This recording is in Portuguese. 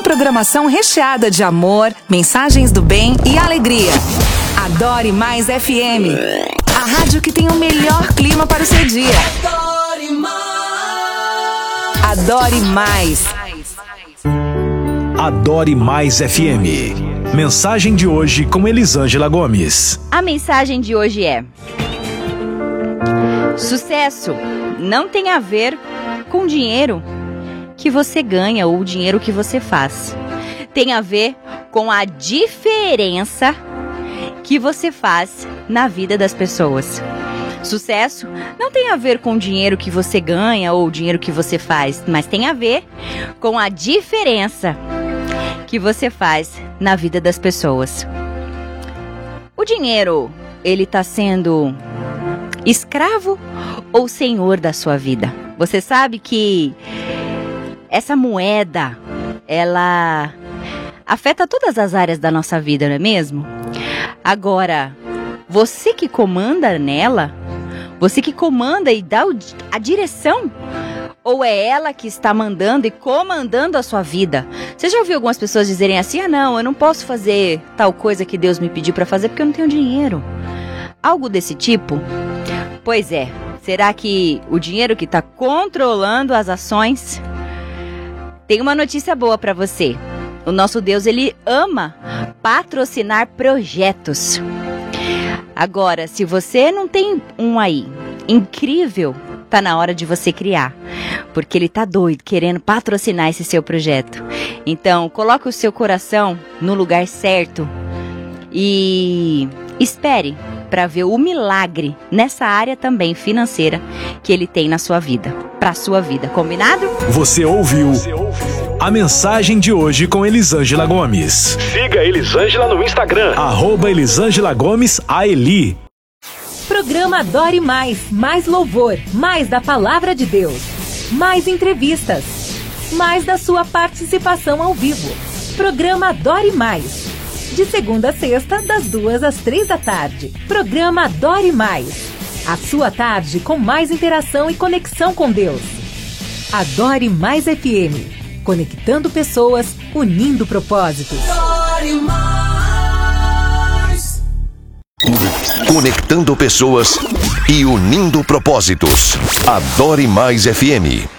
programação recheada de amor, mensagens do bem e alegria. Adore Mais FM, a rádio que tem o melhor clima para o seu dia. Adore Mais. Adore Mais. Adore Mais FM. Mensagem de hoje com Elisângela Gomes. A mensagem de hoje é: sucesso não tem a ver com o dinheiro que você ganha ou o dinheiro que você faz. Tem a ver com a diferença que você faz na vida das pessoas. Sucesso não tem a ver com o dinheiro que você ganha ou o dinheiro que você faz, mas tem a ver com a diferença que você faz na vida das pessoas. O dinheiro, ele está sendo escravo ou senhor da sua vida? Você sabe que essa moeda, ela afeta todas as áreas da nossa vida, não é mesmo? Agora, você que comanda nela, você que comanda e dá a direção, ou é ela que está mandando e comandando a sua vida? Você já ouviu algumas pessoas dizerem assim: ah não, eu não posso fazer tal coisa que Deus me pediu para fazer porque eu não tenho dinheiro? Algo desse tipo? Pois é, será que o dinheiro que está controlando as ações? Tem uma notícia boa para você. O nosso Deus, ele ama patrocinar projetos. Agora, se você não tem um aí incrível, tá na hora de você criar, porque ele tá doido querendo patrocinar esse seu projeto. Então, coloque o seu coração no lugar certo e espere para ver o milagre nessa área também financeira que ele tem na sua vida, para sua vida, combinado? Você ouviu a mensagem de hoje com Elisângela Gomes. Siga Elisângela no Instagram, @Elisângela Gomes AELI. Programa Adore Mais, mais louvor, mais da palavra de Deus, mais entrevistas, mais da sua participação ao vivo. Programa Adore Mais, de segunda a sexta, das 2 às 3 da tarde. Programa Adore Mais, a sua tarde com mais interação e conexão com Deus. Adore Mais FM, conectando pessoas, unindo propósitos. Adore Mais. Conectando pessoas e unindo propósitos. Adore Mais FM.